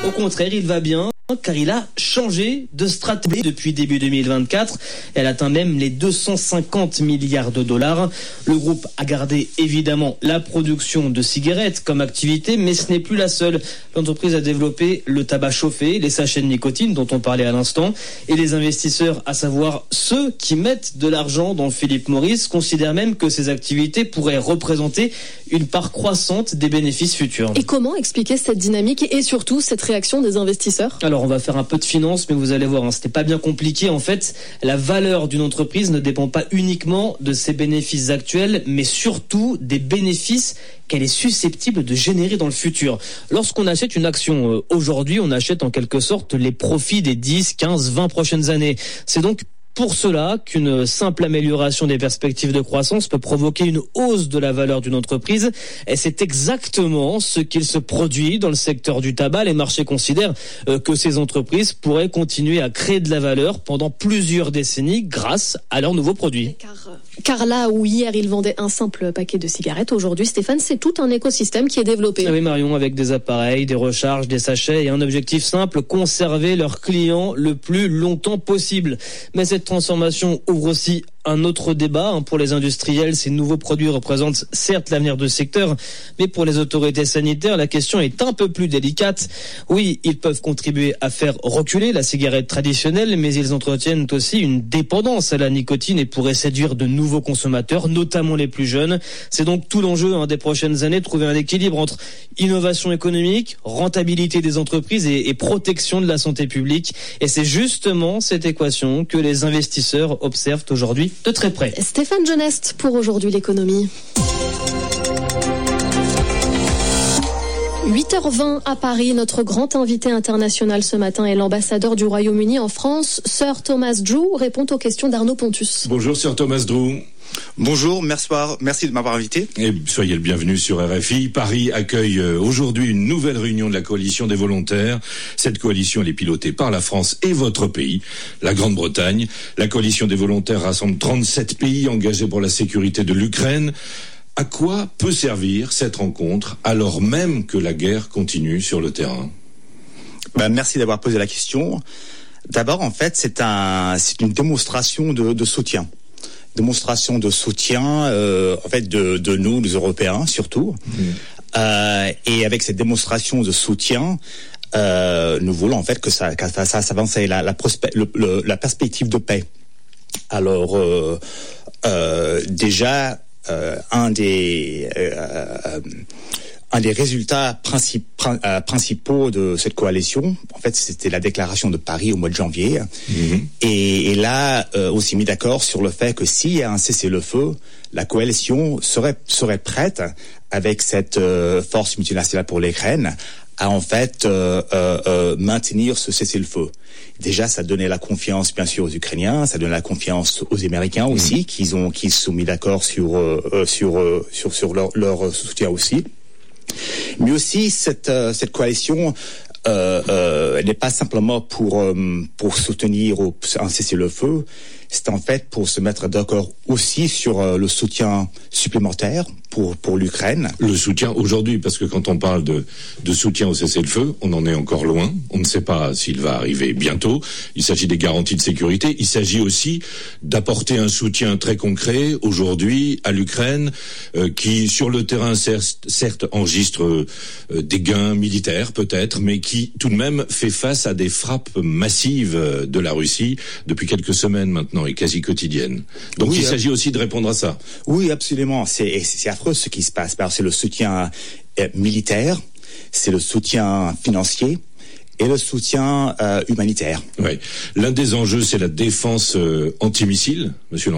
Au contraire, il va bien, car il a changé de stratégie depuis début 2024. Elle atteint même les 250 milliards de dollars. Le groupe a gardé évidemment la production de cigarettes comme activité, mais ce n'est plus la seule. L'entreprise a développé le tabac chauffé, les sachets de nicotine dont on parlait à l'instant, et les investisseurs, à savoir ceux qui mettent de l'argent dans Philip Morris, considèrent même que ces activités pourraient représenter une part croissante des bénéfices futurs. Et comment expliquer cette dynamique et surtout cette réaction des investisseurs ? Alors on va faire un peu de finance, mais vous allez voir, c'était pas bien compliqué. En fait, la valeur d'une entreprise ne dépend pas uniquement de ses bénéfices actuels, mais surtout des bénéfices qu'elle est susceptible de générer dans le futur. Lorsqu'on achète une action aujourd'hui, on achète en quelque sorte les profits des 10, 15, 20 prochaines années. C'est donc pour cela qu'une simple amélioration des perspectives de croissance peut provoquer une hausse de la valeur d'une entreprise. Et c'est exactement ce qu'il se produit dans le secteur du tabac. Les marchés considèrent que ces entreprises pourraient continuer à créer de la valeur pendant plusieurs décennies grâce à leurs nouveaux produits. Car là où hier ils vendaient un simple paquet de cigarettes, aujourd'hui, Stéphane, c'est tout un écosystème qui est développé. Oui Marion, avec des appareils, des recharges, des sachets et un objectif simple, conserver leurs clients le plus longtemps possible. Mais cette transformation ouvre aussi un autre débat. Pour les industriels, ces nouveaux produits représentent certes l'avenir du secteur, mais pour les autorités sanitaires, la question est un peu plus délicate. Oui, ils peuvent contribuer à faire reculer la cigarette traditionnelle, mais ils entretiennent aussi une dépendance à la nicotine et pourraient séduire de nouveaux consommateurs, notamment les plus jeunes. C'est donc tout l'enjeu des prochaines années, de trouver un équilibre entre innovation économique, rentabilité des entreprises et protection de la santé publique. Et c'est justement cette équation que les investisseurs observent aujourd'hui de très près. Stéphane Genest pour Aujourd'hui l'économie. 8h20 à Paris, notre grand invité international ce matin est l'ambassadeur du Royaume-Uni en France, Sir Thomas Drew, répond aux questions d'Arnaud Pontus. Bonjour Sir Thomas Drew. Bonjour, merci de m'avoir invité. Et soyez le bienvenu sur RFI. Paris accueille aujourd'hui une nouvelle réunion de la coalition des volontaires. Cette coalition, elle est pilotée par la France et votre pays, la Grande-Bretagne. La coalition des volontaires rassemble 37 pays engagés pour la sécurité de l'Ukraine. À quoi peut servir cette rencontre alors même que la guerre continue sur le terrain ? Merci d'avoir posé la question. D'abord, en fait, c'est une démonstration de soutien. Démonstration de soutien, en fait, de nous, les Européens, surtout. Et avec cette démonstration de soutien, nous voulons en fait que ça avance la perspective de paix. Alors, déjà, un des résultats principaux de cette coalition, en fait, c'était la déclaration de Paris au mois de janvier. Et là, on s'est mis d'accord sur le fait que s'il y a un cessez-le-feu, la coalition serait prête, avec cette force multinationale pour l'Ukraine, à en fait maintenir ce cessez-le-feu. Déjà, ça donnait la confiance, bien sûr, aux Ukrainiens, ça donnait la confiance aux Américains aussi, qui se sont mis d'accord sur leur soutien aussi. Mais aussi cette coalition n'est pas simplement pour soutenir un cessez-le-feu, c'est en fait pour se mettre d'accord aussi sur le soutien supplémentaire pour l'Ukraine. Le soutien aujourd'hui, parce que quand on parle de soutien au cessez-le-feu, on en est encore loin. On ne sait pas s'il va arriver bientôt. Il s'agit des garanties de sécurité. Il s'agit aussi d'apporter un soutien très concret aujourd'hui à l'Ukraine, qui sur le terrain certes enregistre des gains militaires peut-être, mais qui tout de même fait face à des frappes massives de la Russie depuis quelques semaines maintenant et quasi quotidiennes. Donc il s'agit aussi de répondre à ça. Oui, absolument. C'est affreux ce qui se passe. Alors, c'est le soutien militaire, c'est le soutien financier et le soutien humanitaire. Ouais. L'un des enjeux, c'est la défense antimissile, monsieur